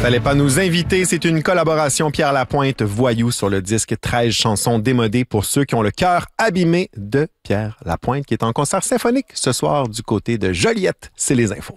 Fallait pas nous inviter, c'est une collaboration Pierre Lapointe Voyou sur le disque 13 chansons démodées pour ceux qui ont le cœur abîmé de Pierre Lapointe qui est en concert symphonique ce soir du côté de Joliette. C'est les infos.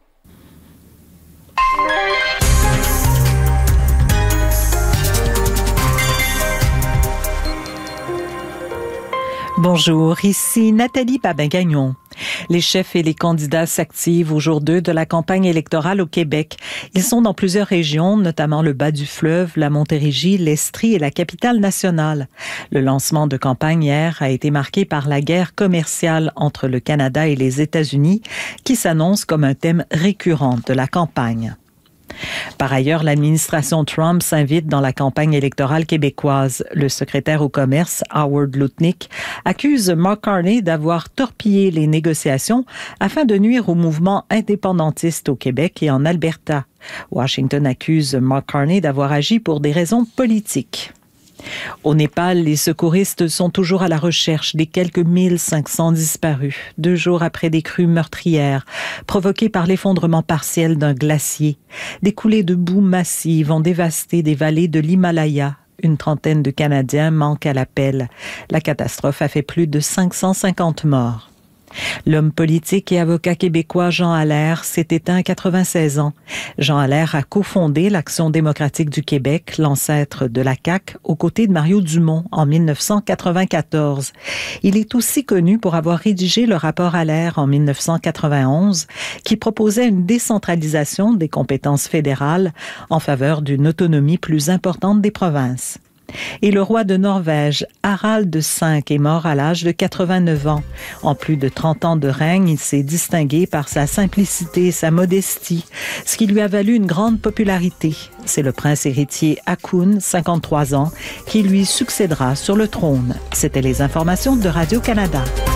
Bonjour, ici Nathalie Babin-Gagnon. Les chefs et les candidats s'activent au jour 2 de la campagne électorale au Québec. Ils sont dans plusieurs régions, notamment le bas du fleuve, la Montérégie, l'Estrie et la capitale nationale. Le lancement de campagne hier a été marqué par la guerre commerciale entre le Canada et les États-Unis, qui s'annonce comme un thème récurrent de la campagne. Par ailleurs, l'administration Trump s'invite dans la campagne électorale québécoise. Le secrétaire au commerce, Howard Lutnick, accuse Mark Carney d'avoir torpillé les négociations afin de nuire au mouvement indépendantiste au Québec et en Alberta. Washington accuse Mark Carney d'avoir agi pour des raisons politiques. Au Népal, les secouristes sont toujours à la recherche des quelques 1500 disparus, 2 jours après des crues meurtrières provoquées par l'effondrement partiel d'un glacier. Des coulées de boue massives ont dévasté des vallées de l'Himalaya. Une trentaine de Canadiens manquent à l'appel. La catastrophe a fait plus de 550 morts. L'homme politique et avocat québécois Jean Allaire s'est éteint à 96 ans. Jean Allaire a cofondé l'Action démocratique du Québec, l'ancêtre de la CAQ, aux côtés de Mario Dumont en 1994. Il est aussi connu pour avoir rédigé le rapport Allaire en 1991, qui proposait une décentralisation des compétences fédérales en faveur d'une autonomie plus importante des provinces. Et le roi de Norvège, Harald V, est mort à l'âge de 89 ans. En plus de 30 ans de règne, il s'est distingué par sa simplicité et sa modestie, ce qui lui a valu une grande popularité. C'est le prince héritier Haakon, 53 ans, qui lui succédera sur le trône. C'était les informations de Radio-Canada.